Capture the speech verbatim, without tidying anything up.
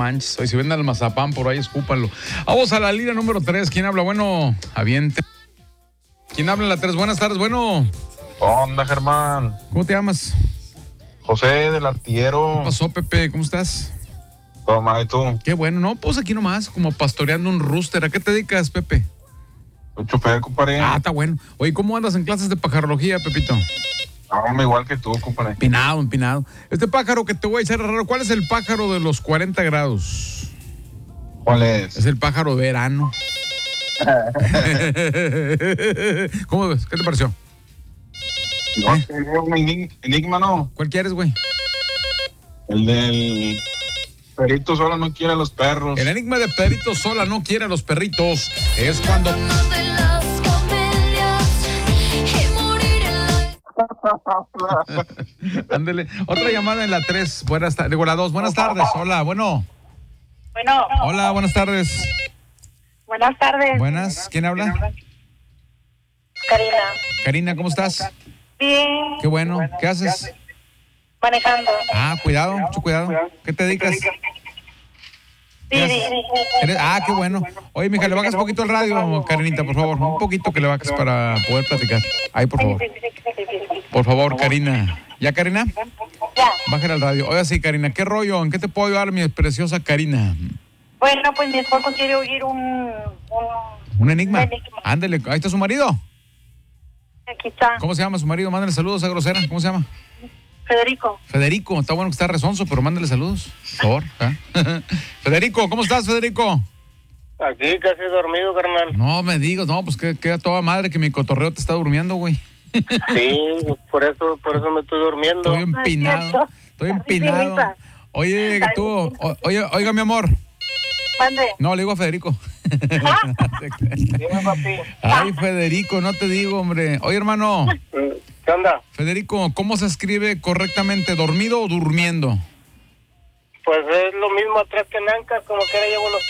manches. Hoy si venden el mazapán por ahí, escúpalo. Vamos a la línea número tres. ¿Quién habla? Bueno, aviente. ¿Quién habla en la tres? Buenas tardes, bueno. Onda, Germán. ¿Cómo te llamas? José del Artillero. ¿Qué pasó, Pepe? ¿Cómo estás? Toma, ¿y tú? Qué bueno, no, pues aquí nomás, como pastoreando un rooster. ¿A qué te dedicas, Pepe? Soy chofer, compadre. Ah, está bueno. Oye, ¿cómo andas en clases de pajarología, Pepito? No, igual que tú, compadre. Empinado, empinado. Este pájaro que te voy a echar raro, ¿cuál es el pájaro de los cuarenta grados? ¿Cuál es? Es el pájaro verano. ¿Cómo ves? ¿Qué te pareció? No, ¿Eh? es un enigma, ¿no? ¿Cuál quieres, güey? El del perrito solo no quiere a los perros. El enigma de Pedrito Sola no quiere a los perritos. Es cuando... Ándele. Otra llamada en la tres. Buenas tardes. Digo, la dos. Buenas tardes. Hola, bueno. Bueno. Hola, buenas tardes. Buenas tardes. Buenas. ¿Quién habla? Karina. Karina, ¿cómo estás? Bien. Qué bueno. ¿Qué haces? Manejando. Ah, cuidado, mucho cuidado. ¿Qué te dedicas? Sí, ¿Qué sí. haces? ¿Eres? Ah, qué bueno. Oye, mija, le bajas poquito el radio, Karinita, por favor. Un poquito que le bajes para poder platicar. Ahí, por favor. Por favor, Karina. ¿Ya, Karina? Ya. Bájale al radio. Oiga, sí, Karina, ¿qué rollo? ¿En qué te puedo ayudar, mi preciosa Karina? Bueno, pues mi esposo quiere oír un... un ¿Un enigma? enigma. Ándele, ahí está su marido. Aquí está. ¿Cómo se llama su marido? Mándale saludos a grosera. ¿Cómo se llama? Federico. Federico. Está bueno que está rezonzo, pero mándale saludos. Por favor. ¿eh? Federico, ¿cómo estás, Federico? Aquí casi dormido, carnal. No me digas, no, pues que queda toda madre que mi cotorreo te está durmiendo, güey. Sí, por eso, por eso me estoy durmiendo. Estoy empinado. Estoy empinado. Oye, tú, o- oye, oiga, mi amor. Mande. No, le digo a Federico. Dime, papi. Ay, Federico, no te digo, hombre. Oye, hermano, ¿Qué onda? Federico, ¿cómo se escribe correctamente? ¿Dormido o durmiendo? Pues es lo mismo atrás que en Ancas, como que ahora llevo los